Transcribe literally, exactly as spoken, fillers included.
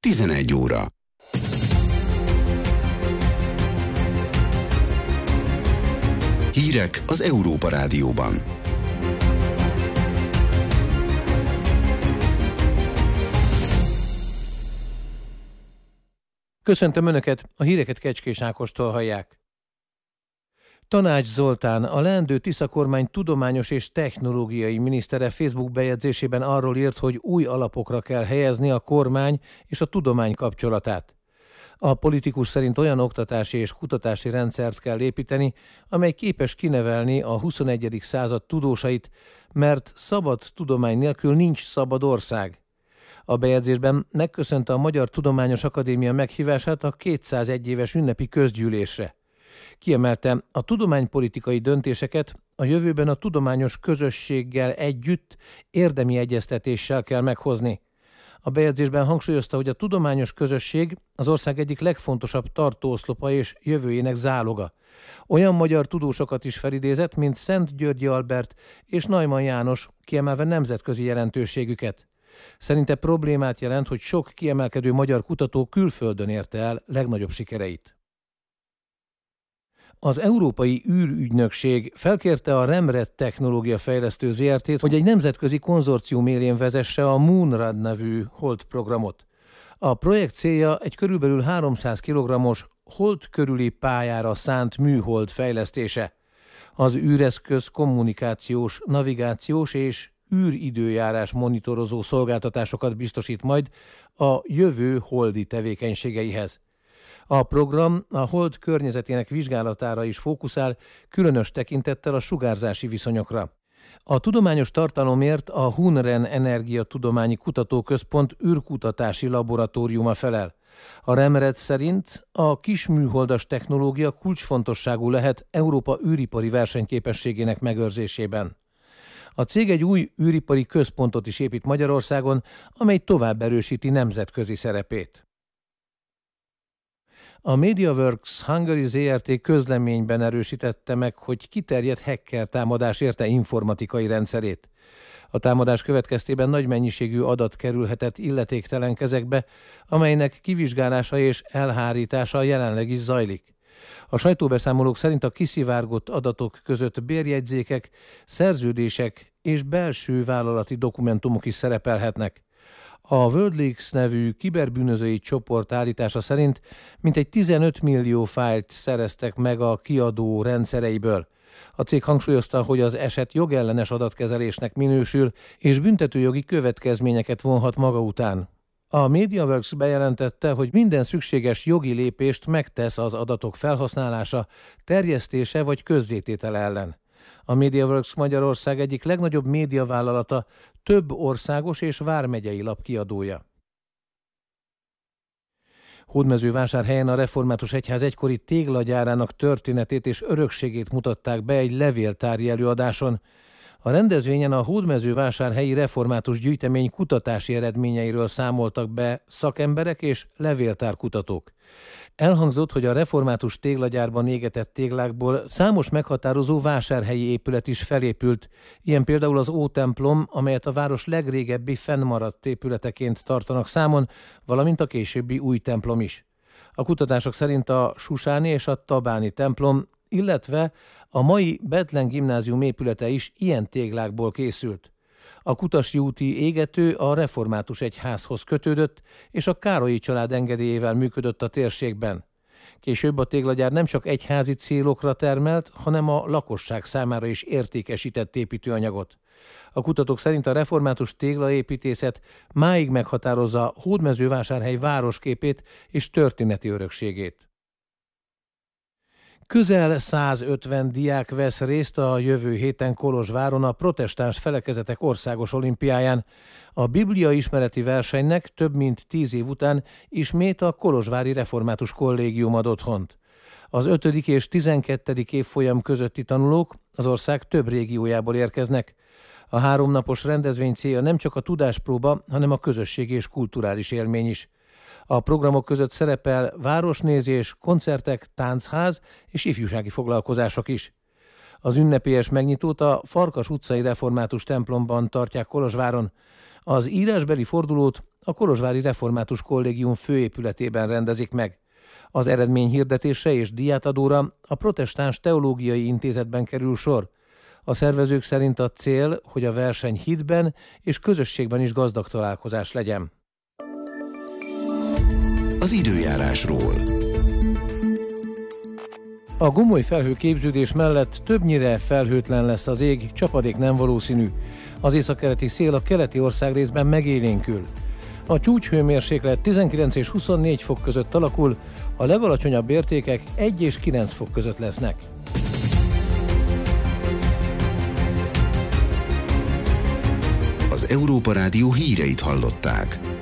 tizenegy óra. Hírek az Európa Rádióban. Köszöntöm Önöket, a híreket Kecskés Ákostól hallják. Tanács Zoltán, a leendő Tisza kormány tudományos és technológiai minisztere Facebook bejegyzésében arról írt, hogy új alapokra kell helyezni a kormány és a tudomány kapcsolatát. A politikus szerint olyan oktatási és kutatási rendszert kell építeni, amely képes kinevelni a huszonegyedik század tudósait, mert szabad tudomány nélkül nincs szabad ország. A bejegyzésben megköszönte a Magyar Tudományos Akadémia meghívását a kétszázegy éves ünnepi közgyűlésre. Kiemelte, a tudománypolitikai döntéseket a jövőben a tudományos közösséggel együtt érdemi egyeztetéssel kell meghozni. A bejegyzésben hangsúlyozta, hogy a tudományos közösség az ország egyik legfontosabb tartóoszlopa és jövőjének záloga. Olyan magyar tudósokat is felidézett, mint Szent Györgyi Albert és Neumann János, kiemelve nemzetközi jelentőségüket. Szerinte problémát jelent, hogy sok kiemelkedő magyar kutató külföldön érte el legnagyobb sikereit. Az Európai űrügynökség felkérte a Remret Technológia Fejlesztő zé er té-t, hogy egy nemzetközi konzorcium élén vezesse a Moonrad nevű Hold programot. A projekt célja egy körülbelül háromszáz kilogrammos Hold körüli pályára szánt műhold fejlesztése. Az űreszköz kommunikációs, navigációs és űridőjárás monitorozó szolgáltatásokat biztosít majd a jövő holdi tevékenységeihez. A program a hold környezetének vizsgálatára is fókuszál, különös tekintettel a sugárzási viszonyokra. A tudományos tartalomért a Hunren Energiatudományi Kutatóközpont űrkutatási laboratóriuma felel. A Remret szerint a kisműholdas technológia kulcsfontosságú lehet Európa űripari versenyképességének megőrzésében. A cég egy új űripari központot is épít Magyarországon, amely tovább erősíti nemzetközi szerepét. A MediaWorks Hungary zé er té közleményben erősítette meg, hogy kiterjedt hacker támadás érte informatikai rendszerét. A támadás következtében nagy mennyiségű adat kerülhetett illetéktelen kezekbe, amelynek kivizsgálása és elhárítása jelenleg is zajlik. A sajtóbeszámolók szerint a kiszivárgott adatok között bérjegyzékek, szerződések és belső vállalati dokumentumok is szerepelhetnek. A WorldLeaks nevű kiberbűnözői csoport állítása szerint mintegy tizenöt millió fájlt szereztek meg a kiadó rendszereiből. A cég hangsúlyozta, hogy az eset jogellenes adatkezelésnek minősül, és büntetőjogi következményeket vonhat maga után. A MediaWorks bejelentette, hogy minden szükséges jogi lépést megtesz az adatok felhasználása, terjesztése vagy közzététele ellen. A MediaWorks Magyarország egyik legnagyobb médiavállalata, több országos és vármegyei lap kiadója. Hódmezővásárhelyen a Református Egyház egykori téglagyárának történetét és örökségét mutatták be egy levéltári előadáson. A rendezvényen a Hódmezővásárhelyi Református Gyűjtemény kutatási eredményeiről számoltak be szakemberek és levéltárkutatók. Elhangzott, hogy a református téglagyárban égetett téglákból számos meghatározó vásárhelyi épület is felépült, ilyen például az Ótemplom, amelyet a város legrégebbi fennmaradt épületeként tartanak számon, valamint a későbbi új templom is. A kutatások szerint a Susáni és a Tabáni templom, illetve a mai Bethlen gimnázium épülete is ilyen téglákból készült. A Kutasi úti égető a Református Egyházhoz kötődött, és a Károlyi család engedélyével működött a térségben. Később a téglagyár nem csak egyházi célokra termelt, hanem a lakosság számára is értékesített építőanyagot. A kutatók szerint a református téglaépítészet máig meghatározza Hódmezővásárhely városképét és történeti örökségét. Közel százötven diák vesz részt a jövő héten Kolozsváron a protestáns felekezetek országos olimpiáján. A biblia ismereti versenynek több mint tíz év után ismét a Kolozsvári Református Kollégium ad otthont. Az ötödik és tizenkettedik évfolyam közötti tanulók az ország több régiójából érkeznek. A háromnapos rendezvény célja nem csak a tudáspróba, hanem a közösségi és kulturális élmény is. A programok között szerepel városnézés, koncertek, táncház és ifjúsági foglalkozások is. Az ünnepélyes megnyitót a Farkas utcai református templomban tartják Kolozsváron. Az írásbeli fordulót a kolozsvári református kollégium főépületében rendezik meg. Az eredményhirdetésre és díjátadóra a Protestáns Teológiai Intézetben kerül sor. A szervezők szerint a cél, hogy a verseny hitben és közösségben is gazdag találkozás legyen. Az időjárásról. A gomoly felhőképződés mellett többnyire felhőtlen lesz az ég, csapadék nem valószínű. Az északkeleti szél a keleti országrészben megélénkül. A csúcshőmérséklet tizenkilenc és huszonnégy fok között alakul, a legalacsonyabb értékek egy és kilenc fok között lesznek. Az Európa Rádió híreit hallották.